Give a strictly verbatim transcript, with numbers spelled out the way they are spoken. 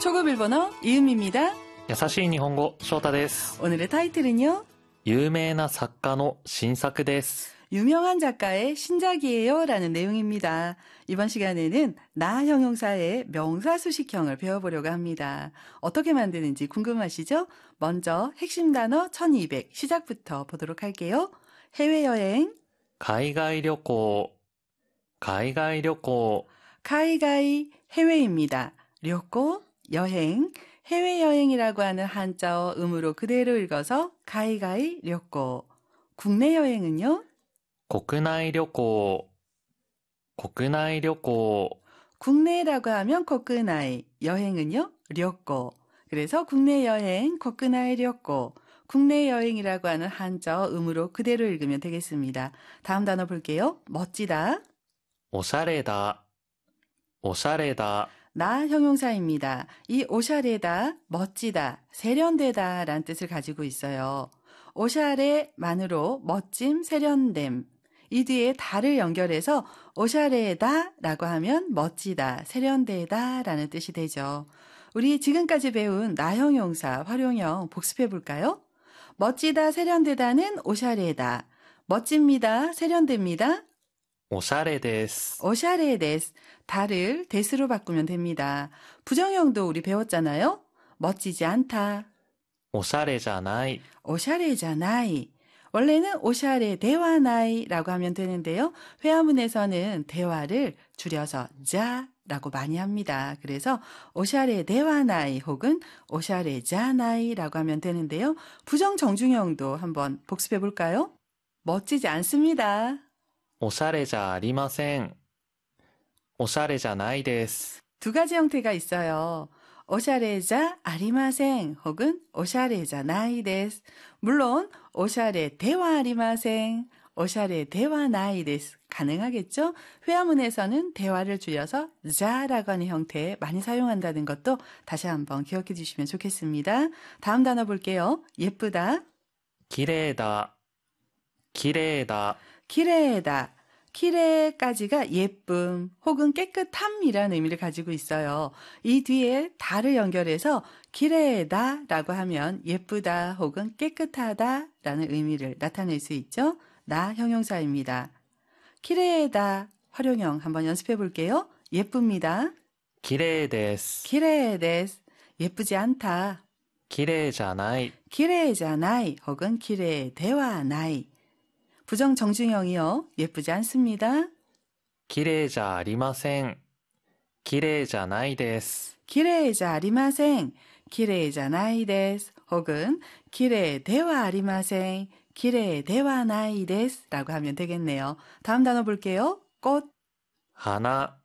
초급 일본어 이음입니다. 優しい日本語、翔太です。 오늘의 타이틀은요. 有名な作家の新作です。 유명한 작가의 신작이에요 라는 내용입니다. 이번 시간에는 나 형용사의 명사 수식형을 배워보려고 합니다. 어떻게 만드는지 궁금하시죠? 먼저 핵심 단어 천이백 시작부터 보도록 할게요. 해외여행, 海外旅行、海外旅行、 가이가이 해외입니다. 료코 여행, 해외여행이라고 하는 한자어 음으로 그대로 읽어서 가이가이 료코. 국내 여행은요? 国内旅行、国内旅行、 국내라고 하면 코크나이, 여행은요? 료코. 그래서 국내 여행, 코크나이 료코. 국내 여행이라고 하는 한자어 음으로 그대로 읽으면 되겠습니다. 다음 단어 볼게요. 멋지다. おしゃれだ、おしゃれだ、 나 형용사입니다. 이 오샤레다, 멋지다, 세련되다 라는 뜻을 가지고 있어요. 오샤레만으로 멋짐, 세련됨. 이 뒤에 다를 연결해서 오샤레다 라고 하면 멋지다, 세련되다 라는 뜻이 되죠. 우리 지금까지 배운 나 형용사 활용형 복습해 볼까요? 멋지다, 세련되다는 오샤레다. 멋집니다, 세련됩니다. おしゃれです。 오샤레 데스, 다를 데스로 바꾸면 됩니다. 부정형도 우리 배웠잖아요. 멋지지 않다. おしゃれじゃない。 오샤레잖아이. 원래는 오샤레 대화나이라고 하면 되는데요. 회화문에서는 대화를 줄여서 자라고 많이 합니다. 그래서 오샤레 대화나이 혹은 오샤레자나이라고 하면 되는데요. 부정 정중형도 한번 복습해 볼까요? 멋지지 않습니다. おしゃれじゃありません。おしゃれじゃないです。 두 가지 형태가 있어요. 오샤레자 아리마생 혹은 오샤레자 나이 데스. 물론 오샤레 대화 아리마생, 오샤레 대화 나이 데스 가능하겠죠? 회화문에서는 대화를 줄여서 자라고 하는 형태 많이 사용한다는 것도 다시 한번 기억해 주시면 좋겠습니다. 다음 단어 볼게요. 예쁘다. きれいだ、きれいだ、 키레다. 키레까지가 예쁨 혹은 깨끗함이라는 의미를 가지고 있어요. 이 뒤에 다를 연결해서 키레다라고 하면 예쁘다 혹은 깨끗하다라는 의미를 나타낼 수 있죠. 나 형용사입니다. 키레다 활용형 한번 연습해 볼게요. 예쁩니다. きれいです。 키레데스. 예쁘지 않다. きれいじゃない。 키레자나이 혹은 키레대화나이. 부정 정중형이요. 예쁘지 않습니다. きれいじゃありません。きれいじゃないです。 기레자 아리마생, 기레자나이 데스 혹은 기레대화 아리마생, 기레대화 나이 데스 라고 하면 되겠네요. 다음 단어 볼게요. 꽃, 花、